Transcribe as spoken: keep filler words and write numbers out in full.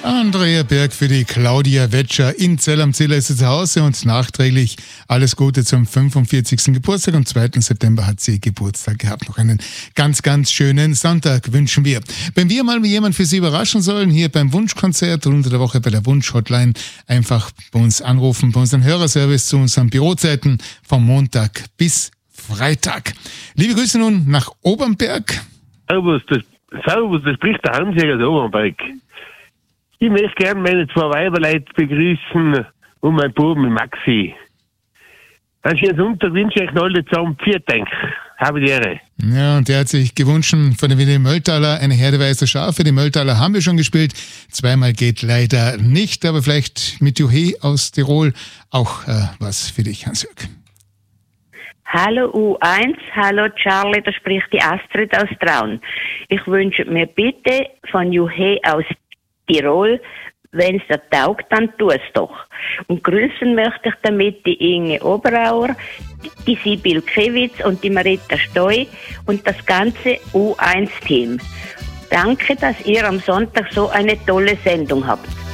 Andrea Berg für die Claudia Wetscher in Zell am Ziller ist sie zu Hause und nachträglich alles Gute zum fünfundvierzigsten Geburtstag. Am zweiten September hat sie Geburtstag gehabt. Noch einen ganz, ganz schönen Sonntag wünschen wir. Wenn wir mal jemand für Sie überraschen sollen, hier beim Wunschkonzert und unter der Woche bei der Wunsch-Hotline, einfach bei uns anrufen, bei unserem Hörerservice zu unseren Bürozeiten vom Montag bis Freitag. Liebe Grüße nun nach Obernberg. Servus, das, Servus, das spricht der Hans-Jäger aus Obernberg. Ich möchte gerne meine zwei Weiberleute begrüßen und meinen Buben Maxi. Einen schönen Sonntag wünsche ich euch alle zusammen. Vielen Dank. Habe die Ehre. Ja, und der hat sich gewünscht von der Willi Mölltaler eine Herde weißer Schafe. Die Mölltaler haben wir schon gespielt. Zweimal geht leider nicht, aber vielleicht mit Juhe aus Tirol auch äh, was für dich, Hans-Jörg. Hallo U eins, hallo Charlie, da spricht die Astrid aus Traun. Ich wünsche mir bitte von Juhe aus Tirol, wenn es dir taugt, dann tu es doch. Und grüßen möchte ich damit die Inge Oberauer, die Sibyl Kewitz und die Marita Steu und das ganze U eins Team. Danke, dass ihr am Sonntag so eine tolle Sendung habt.